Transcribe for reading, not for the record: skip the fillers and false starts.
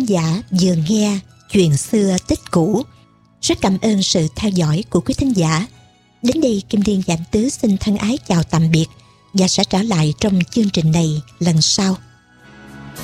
giả vừa nghe chuyện xưa tích cũ. Rất cảm ơn sự theo dõi của quý thính giả. Đến đây Kim Liên Giảm Tứ xin thân ái chào tạm biệt và sẽ trở lại trong chương trình này lần sau.